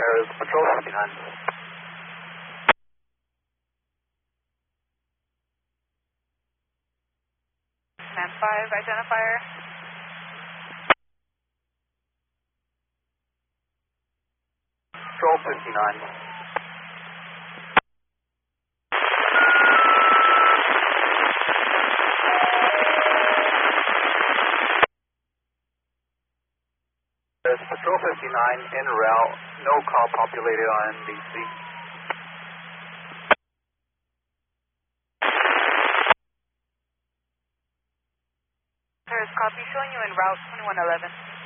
There's Patrol 59. Man 5, identifier. Patrol 59. There's Patrol 59 en route, no call populated on NBC. There's copy showing you en route 2111.